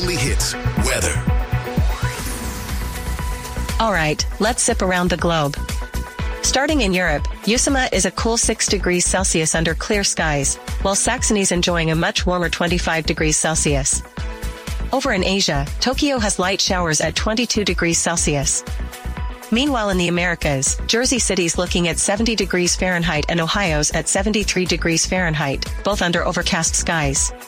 weekly hits, weather. All right, let's zip around the globe. Starting in Europe, Usama is a cool 6 degrees Celsius under clear skies, while Saxony's enjoying a much warmer 25 degrees Celsius. Over in Asia, Tokyo has light showers at 22 degrees Celsius. Meanwhile in the Americas, Jersey City's looking at 70 degrees Fahrenheit and Ohio's at 73 degrees Fahrenheit, both under overcast skies.